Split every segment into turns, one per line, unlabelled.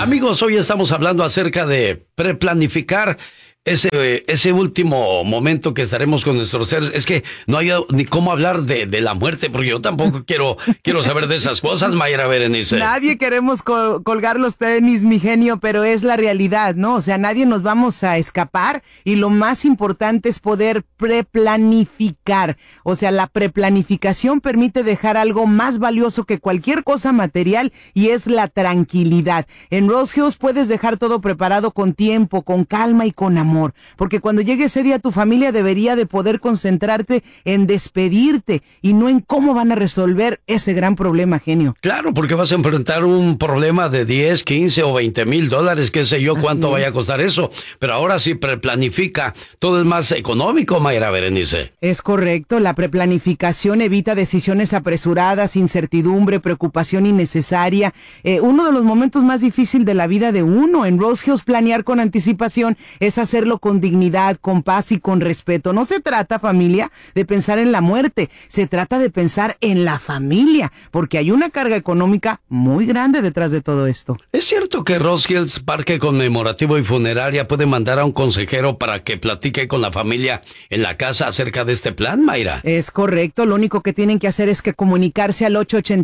Amigos, hoy estamos hablando acerca de preplanificar ese último momento que estaremos con nuestros seres. Es que no hay ni cómo hablar de la muerte, porque yo tampoco quiero saber de esas cosas, Mayra Berenice.
Nadie queremos colgar los tenis, mi genio, pero es la realidad, ¿no? O sea, nadie nos vamos a escapar y lo más importante es poder preplanificar. O sea, la preplanificación permite dejar algo más valioso que cualquier cosa material y es la tranquilidad. En Rose Hills puedes dejar todo preparado con tiempo, con calma y con amor. Porque cuando llegue ese día tu familia debería de poder concentrarte en despedirte y no en cómo van a resolver ese gran problema, genio.
Claro, porque vas a enfrentar un problema de 10, 15 o 20 mil dólares, qué sé yo cuánto vaya a costar eso. Pero ahora sí preplanifica, todo es más económico, Mayra Berenice.
Es correcto, la preplanificación evita decisiones apresuradas, incertidumbre, preocupación innecesaria. Uno de los momentos más difíciles de la vida de uno. En Rose Hills planear con anticipación es hacerlo con dignidad, con paz y con respeto. No se trata, familia, de pensar en la muerte, se trata de pensar en la familia, porque hay una carga económica muy grande detrás de todo esto.
¿Es cierto que Rose Hills Parque Conmemorativo y Funeraria puede mandar a un consejero para que platique con la familia en la casa acerca de este plan, Mayra?
Es correcto, lo único que tienen que hacer es que comunicarse al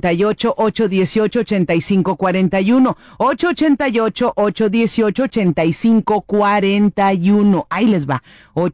888-818-8541, 888-818-8541. Ahí les va,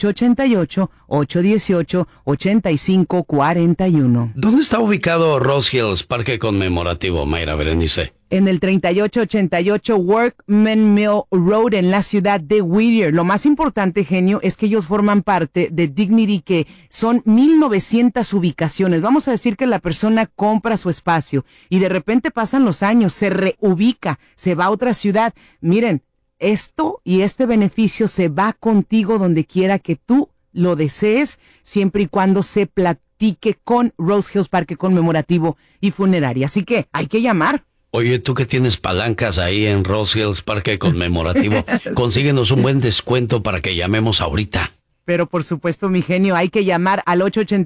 888-818-8541.
¿Dónde está ubicado Rose Hills Parque Conmemorativo, Mayra Berenice?
En el 3888 Workman Mill Road en la ciudad de Whittier. Lo más importante, genio, es que ellos forman parte de Dignity, que son 1900 ubicaciones. Vamos a decir que la persona compra su espacio y de repente pasan los años, se reubica, se va a otra ciudad. Miren, esto y este beneficio se va contigo donde quiera que tú lo desees, siempre y cuando se platique con Rose Hills Parque Conmemorativo y Funeraria. Así que hay que llamar.
Oye, tú que tienes palancas ahí en Rose Hills Parque Conmemorativo, consíguenos un buen descuento para que llamemos ahorita.
Pero por supuesto, mi genio, hay que llamar al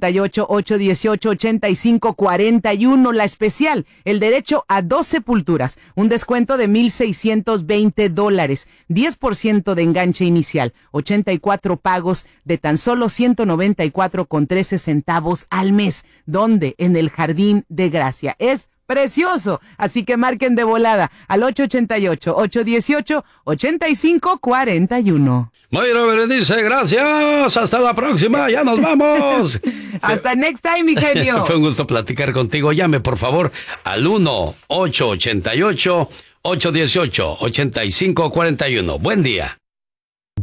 888-818-8541, la especial, el derecho a 2 sepulturas, un descuento de $1,620, 10% de enganche inicial, 84 pagos de tan solo $194.13 al mes. ¿Dónde? En el Jardín de Gracia. Es precioso, así que marquen de volada al 888-818-8541.
Mayra Berenice, gracias. Hasta la próxima. Ya nos vamos.
Hasta next time, mi genio.
Fue un gusto platicar contigo. Llame, por favor, al 1-888-818-8541. Buen día.